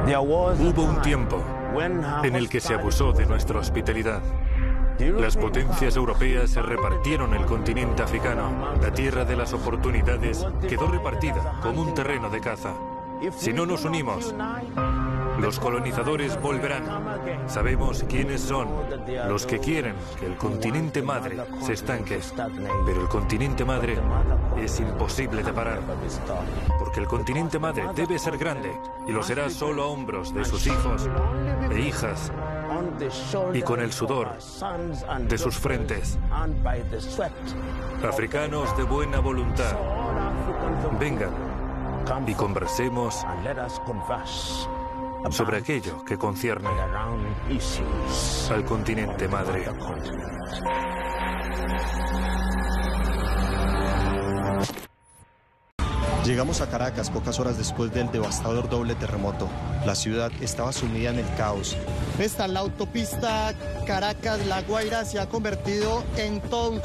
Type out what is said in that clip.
Hubo un tiempo en el que se abusó de nuestra hospitalidad. Las potencias europeas se repartieron el continente africano. La tierra de las oportunidades quedó repartida como un terreno de caza. Si no nos unimos, los colonizadores volverán. Sabemos quiénes son los que quieren que el continente madre se estanque. Pero el continente madre es imposible de parar. Porque el continente madre debe ser grande y lo será solo a hombros de sus hijos e hijas y con el sudor de sus frentes. Africanos de buena voluntad, vengan y conversemos sobre aquello que concierne al continente madre. Llegamos a Caracas pocas horas después del devastador doble terremoto. La ciudad estaba sumida en el caos. La autopista Caracas-La Guaira se ha convertido en todo un